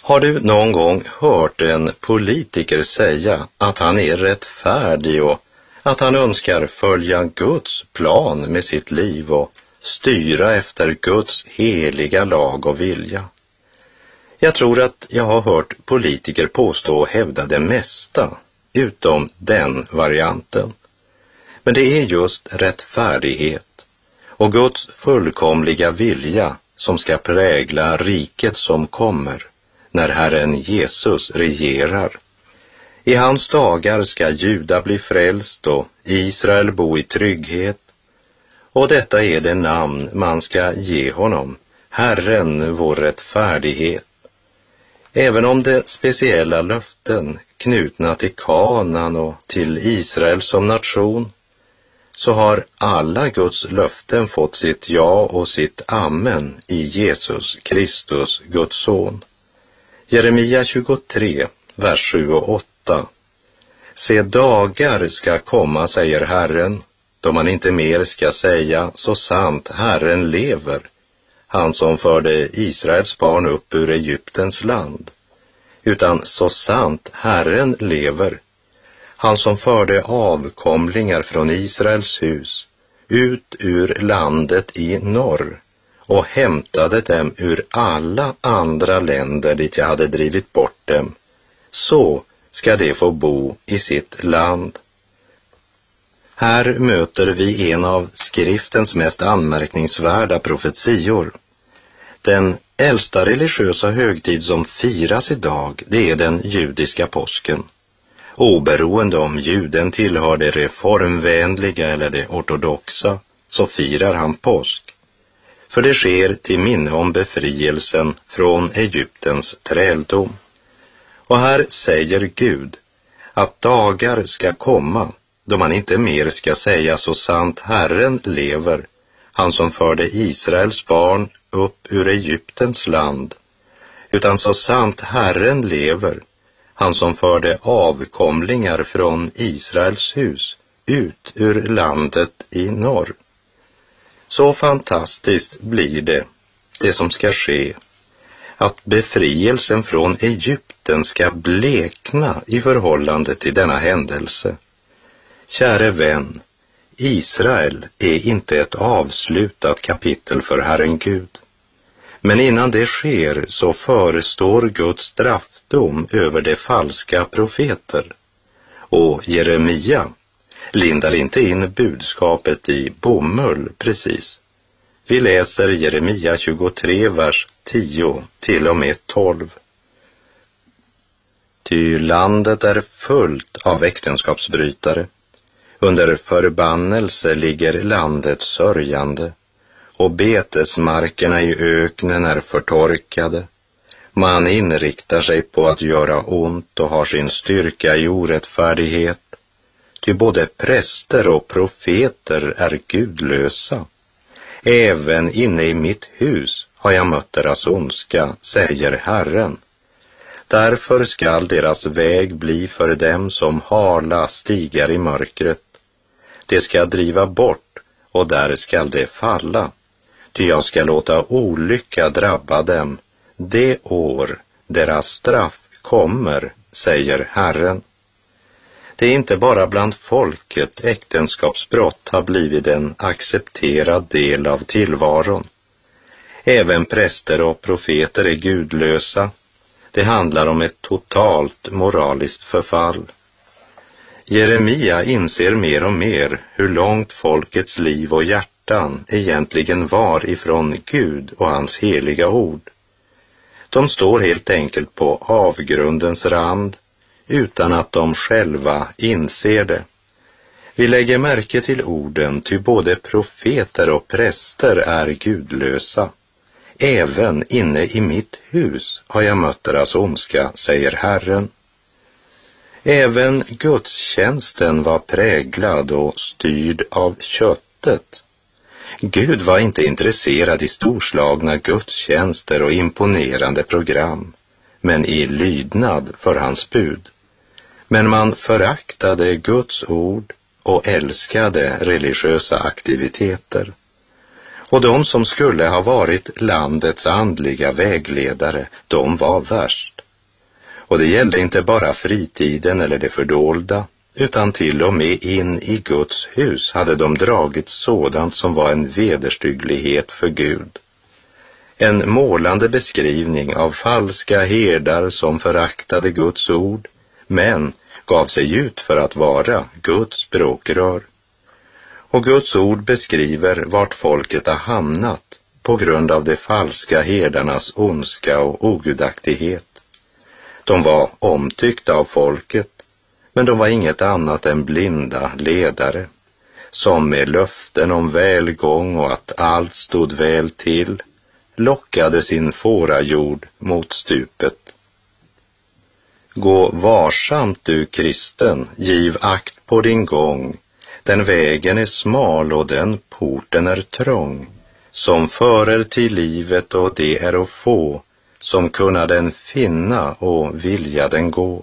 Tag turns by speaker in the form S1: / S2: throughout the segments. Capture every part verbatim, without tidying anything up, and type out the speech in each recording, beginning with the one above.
S1: Har du någon gång hört en politiker säga att han är rättfärdig och att han önskar följa Guds plan med sitt liv och styra efter Guds heliga lag och vilja? Jag tror att jag har hört politiker påstå och hävda det mesta, utom den varianten. Men det är just rättfärdighet och Guds fullkomliga vilja som ska prägla riket som kommer när Herren Jesus regerar. I hans dagar ska Juda bli frälst och Israel bo i trygghet. Och detta är det namn man ska ge honom, Herren vår rättfärdighet. Även om det speciella löften knutna till Kanaan och till Israel som nation, så har alla Guds löften fått sitt ja och sitt amen i Jesus Kristus, Guds son. Jeremia tjugotre, vers sju och åtta. Se, dagar ska komma, säger Herren, då man inte mer ska säga så sant Herren lever, han som förde Israels barn upp ur Egyptens land, utan så sant Herren lever, han som förde avkomlingar från Israels hus ut ur landet i norr och hämtade dem ur alla andra länder dit jag hade drivit bort dem. Så ska de få bo i sitt land. Här möter vi en av skriftens mest anmärkningsvärda profetior. Den äldsta religiösa högtid som firas idag, det är den judiska påsken. Oberoende om juden tillhör det reformvänliga eller det ortodoxa, så firar han påsk. För det sker till minne om befrielsen från Egyptens träldom. Och här säger Gud att dagar ska komma då man inte mer ska säga så sant Herren lever, han som förde Israels barn upp ur Egyptens land, utan så sant Herren lever, han som förde avkomlingar från Israels hus ut ur landet i norr. Så fantastiskt blir det, det som ska ske, att befrielsen från Egypten ska blekna i förhållande till denna händelse. Käre vän, Israel är inte ett avslutat kapitel för Herren Gud. Men innan det sker så förestår Guds straffdom över de falska profeter. Och Jeremia lindar inte in budskapet i bomull precis. Vi läser Jeremia tjugotre, vers tio till och med tolv. Ty landet är fullt av äktenskapsbrytare. Under förbannelse ligger landet sörjande, och betesmarkerna i öknen är förtorkade. Man inriktar sig på att göra ont och har sin styrka i orättfärdighet. Ty både präster och profeter är gudlösa. Även inne i mitt hus har jag mött deras ondska, säger Herren. Därför skall deras väg bli för dem som hala stigar i mörkret. Det ska driva bort, och där skall det falla. Ty jag ska låta olycka drabba dem det år deras straff kommer, säger Herren. Det är inte bara bland folket äktenskapsbrott har blivit en accepterad del av tillvaron. Även präster och profeter är gudlösa. Det handlar om ett totalt moraliskt förfall. Jeremia inser mer och mer hur långt folkets liv och hjärtan egentligen var ifrån Gud och hans heliga ord. De står helt enkelt på avgrundens rand utan att de själva inser det. Vi lägger märke till orden, ty både profeter och präster är gudlösa. Även inne i mitt hus har jag mött deras ondska, säger Herren. Även gudstjänsten var präglad och styrd av köttet. Gud var inte intresserad i storslagna gudstjänster och imponerande program, men i lydnad för hans bud. Men man föraktade Guds ord och älskade religiösa aktiviteter. Och de som skulle ha varit landets andliga vägledare, de var värst. Och det gällde inte bara fritiden eller det fördolda, utan till och med in i Guds hus hade de dragit sådant som var en vederstygglighet för Gud. En målande beskrivning av falska herdar som föraktade Guds ord, men gav sig ut för att vara Guds språkrör. Och Guds ord beskriver vart folket har hamnat på grund av de falska herdarnas ondska och ogudaktighet. De var omtyckta av folket, men de var inget annat än blinda ledare, som med löften om välgång och att allt stod väl till, lockade sin fårajord mot stupet. Gå varsamt du kristen, giv akt på din gång, den vägen är smal och den porten är trång, som förer till livet och det är att få, som kunna den finna och vilja den gå.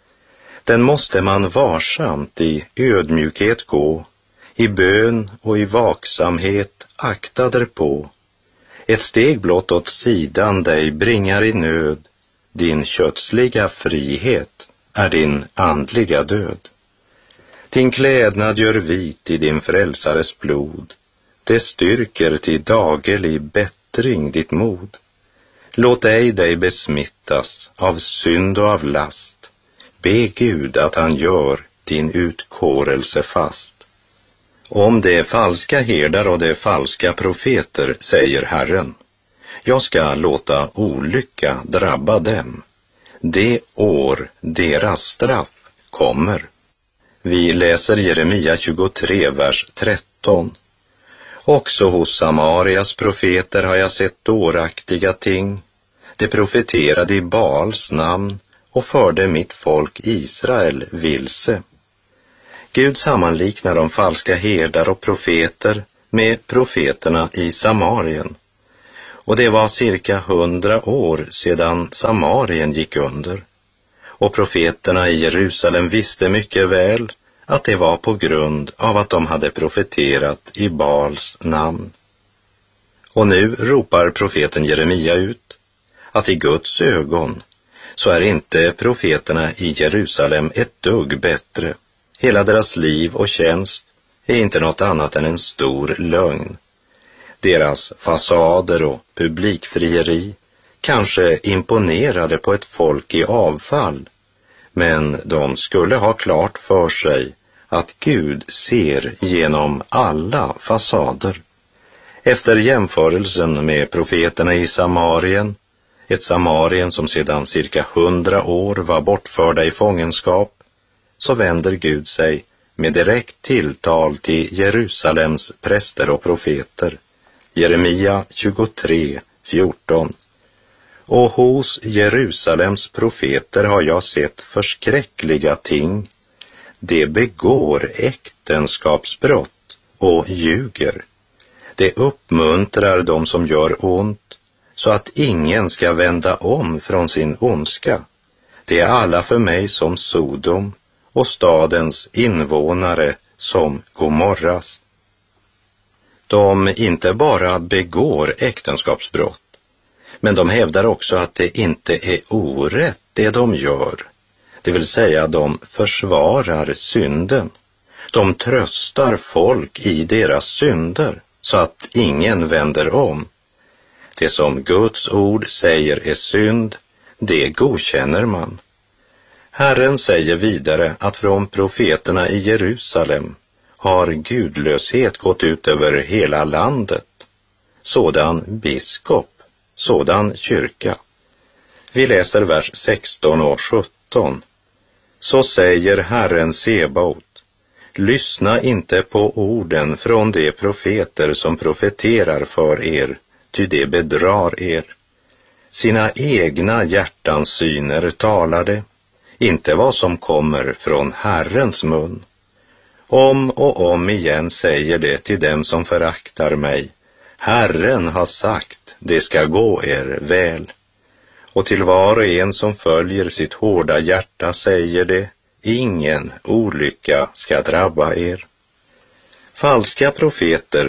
S1: Den måste man varsamt i ödmjukhet gå, i bön och i vaksamhet akta därpå. Ett steg blott åt sidan dig bringar i nöd, din kötsliga frihet är din andliga död. Din klädnad gör vit i din frälsares blod, det styrker till dagerlig bättring ditt mod. Låt ej dig besmittas av synd och av last, be Gud att han gör din utkårelse fast. Om det är falska herdar och det är falska profeter, säger Herren, jag ska låta olycka drabba dem. Det år deras straff kommer. Vi läser Jeremia tjugotre, vers tretton. Också hos Samarias profeter har jag sett dåraktiga ting. De profeterade i Baals namn och förde mitt folk Israel vilse. Gud sammanliknar de falska herdar och profeter med profeterna i Samarien. Och det var cirka hundra år sedan Samarien gick under. Och profeterna i Jerusalem visste mycket väl att det var på grund av att de hade profeterat i Baals namn. Och nu ropar profeten Jeremia ut att i Guds ögon så är inte profeterna i Jerusalem ett dugg bättre. Hela deras liv och tjänst är inte något annat än en stor lögn. Deras fasader och publikfrieri kanske imponerade på ett folk i avfall, men de skulle ha klart för sig att Gud ser genom alla fasader. Efter jämförelsen med profeterna i Samarien, ett Samarien som sedan cirka hundra år var bortförda i fångenskap, så vänder Gud sig med direkt tilltal till Jerusalems präster och profeter. Jeremia tjugotre, fjorton. Och hos Jerusalems profeter har jag sett förskräckliga ting. De begår äktenskapsbrott och ljuger. Det uppmuntrar dem som gör ont, så att ingen ska vända om från sin ondska. Det är alla för mig som Sodom och stadens invånare som Gomorras. De inte bara begår äktenskapsbrott, men de hävdar också att det inte är orätt det de gör. Det vill säga de försvarar synden. De tröstar folk i deras synder så att ingen vänder om. Det som Guds ord säger är synd, det godkänner man. Herren säger vidare att från profeterna i Jerusalem har gudlöshet gått ut över hela landet. Sådan biskop, sådan kyrka. Vi läser vers sexton och sjutton. Så säger Herren Sebaot, lyssna inte på orden från de profeter som profeterar för er, ty det bedrar er. Sina egna hjärtans syner talar det, inte vad som kommer från Herrens mun. Om och om igen säger det till dem som föraktar mig, Herren har sagt, det ska gå er väl. Och till var och en som följer sitt hårda hjärta säger det, ingen olycka ska drabba er. Falska profeter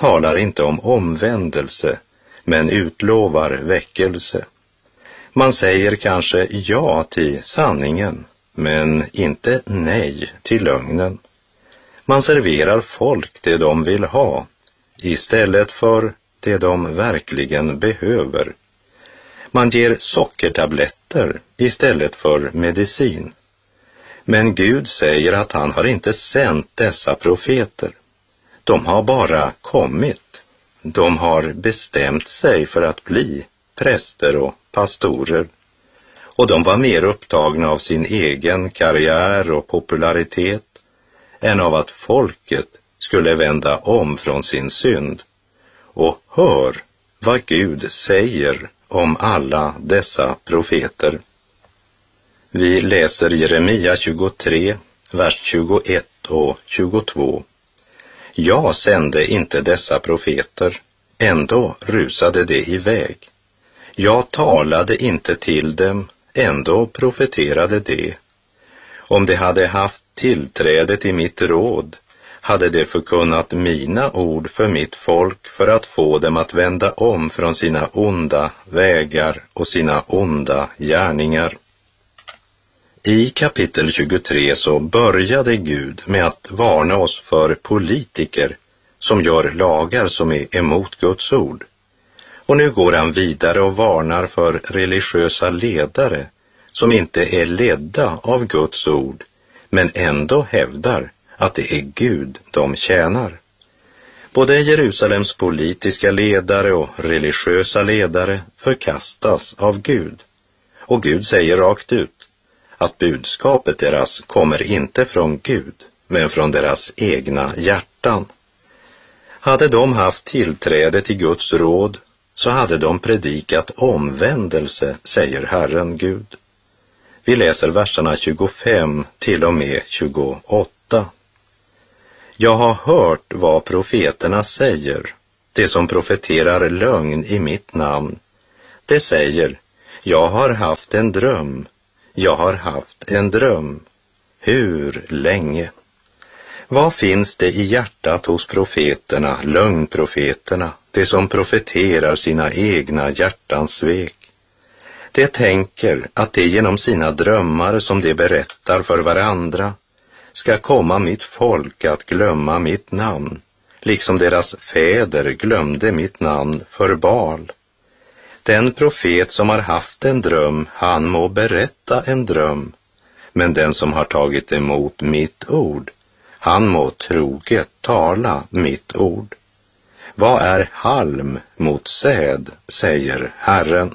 S1: talar inte om omvändelse, men utlovar väckelse. Man säger kanske ja till sanningen, men inte nej till lögnen. Man serverar folk det de vill ha, istället för det de verkligen behöver. Man ger sockertabletter istället för medicin. Men Gud säger att han har inte sänt dessa profeter. De har bara kommit. De har bestämt sig för att bli präster och pastorer. Och de var mer upptagna av sin egen karriär och popularitet än av att folket skulle vända om från sin synd. Och hör vad Gud säger om alla dessa profeter. Vi läser Jeremia tjugotre, vers tjugoett och tjugotvå. Jag sände inte dessa profeter, ändå rusade de iväg. Jag talade inte till dem, ändå profeterade de. Om de hade haft tillträde till mitt råd, hade de förkunnat mina ord för mitt folk för att få dem att vända om från sina onda vägar och sina onda gärningar. I kapitel tjugotre så började Gud med att varna oss för politiker som gör lagar som är emot Guds ord. Och nu går han vidare och varnar för religiösa ledare som inte är ledda av Guds ord, men ändå hävdar att det är Gud de tjänar. Både Jerusalems politiska ledare och religiösa ledare förkastas av Gud. Och Gud säger rakt ut att budskapet deras kommer inte från Gud, men från deras egna hjärtan. Hade de haft tillträde till Guds råd, så hade de predikat omvändelse, säger Herren Gud. Vi läser verserna tjugofem till och med tjugoåtta. Jag har hört vad profeterna säger, det som profeterar lögn i mitt namn. Det säger, jag har haft en dröm, jag har haft en dröm. Hur länge? Vad finns det i hjärtat hos profeterna, lögnprofeterna, det som profeterar sina egna hjärtans svek? De tänker att det genom sina drömmar som de berättar för varandra ska komma mitt folk att glömma mitt namn, liksom deras fäder glömde mitt namn för Baal. Den profet som har haft en dröm, han må berätta en dröm, men den som har tagit emot mitt ord, han må troget tala mitt ord. Vad är halm mot säd, säger Herren.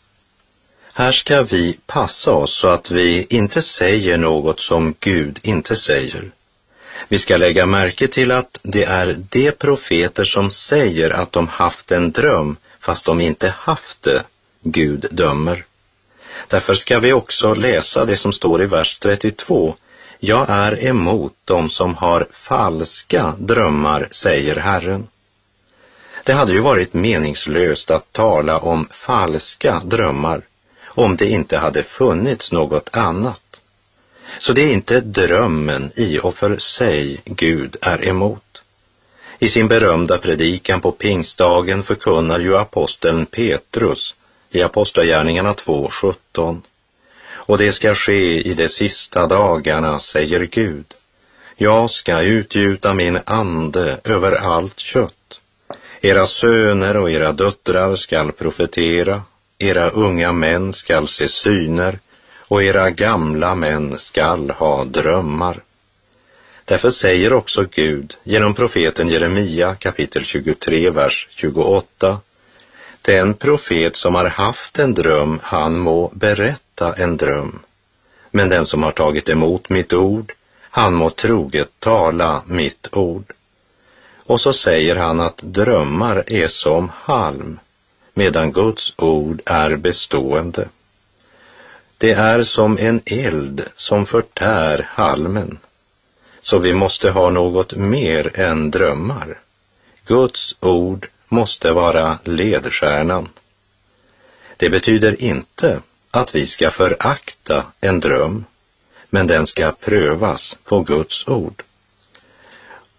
S1: Här ska vi passa oss så att vi inte säger något som Gud inte säger. Vi ska lägga märke till att det är de profeter som säger att de haft en dröm, fast de inte haft det, Gud dömer. Därför ska vi också läsa det som står i vers trettiotvå. Jag är emot de som har falska drömmar, säger Herren. Det hade ju varit meningslöst att tala om falska drömmar om det inte hade funnits något annat. Så det är inte drömmen i och för sig Gud är emot. I sin berömda predikan på pingstdagen förkunnar ju aposteln Petrus i Apostlagärningarna två sjutton. Och det ska ske i de sista dagarna, säger Gud. Jag ska utgjuta min ande över allt kött. Era söner och era döttrar skall profetera, era unga män skall se syner och era gamla män skall ha drömmar. Därför säger också Gud genom profeten Jeremia kapitel tjugotre, vers tjugoåtta. Den profet som har haft en dröm, han må berätta en dröm. Men den som har tagit emot mitt ord, han må troget tala mitt ord. Och så säger han att drömmar är som halm, medan Guds ord är bestående. Det är som en eld som förtär halmen. Så vi måste ha något mer än drömmar. Guds ord måste vara ledstjärnan. Det betyder inte att vi ska förakta en dröm, men den ska prövas på Guds ord.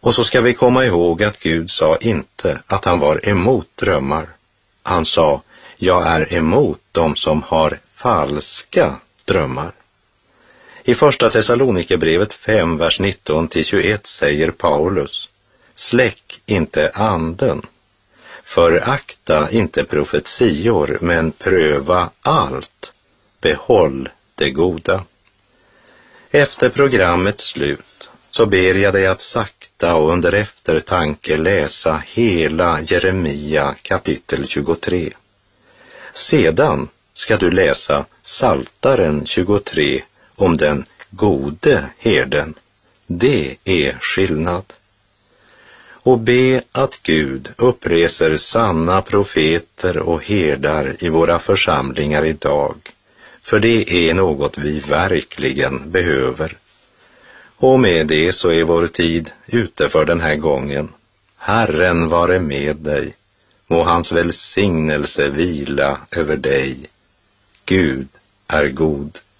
S1: Och så ska vi komma ihåg att Gud sa inte att han var emot drömmar. Han sa, jag är emot de som har falska drömmar. I första Thessalonikerbrevet fem, vers nitton till tjugoett säger Paulus, släck inte anden, förakta inte profetior, men pröva allt, behåll det goda. Efter programmets slut så ber jag dig att sakta och under eftertanke läsa hela Jeremia kapitel tjugotre. Sedan ska du läsa Psaltaren tjugotre om den gode herden. Det är skillnad. Och be att Gud uppreser sanna profeter och herdar i våra församlingar idag, för det är något vi verkligen behöver. Och med det så är vår tid ute för den här gången. Herren vare med dig, må hans välsignelse vila över dig. Gud är god.